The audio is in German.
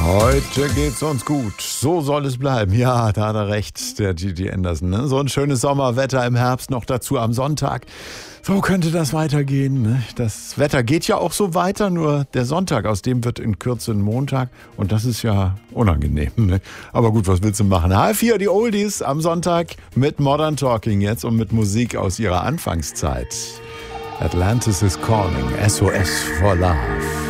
Heute geht's uns gut. So soll es bleiben. Ja, da hat er recht, der Gigi Anderson. Ne? So ein schönes Sommerwetter im Herbst, noch dazu am Sonntag. So könnte das weitergehen. Ne? Das Wetter geht ja auch so weiter, nur der Sonntag, aus dem wird in Kürze ein Montag. Und das ist ja unangenehm. Ne? Aber gut, was willst du machen? H4, die Oldies am Sonntag mit Modern Talking jetzt und mit Musik aus ihrer Anfangszeit. Atlantis is Calling, SOS for Love.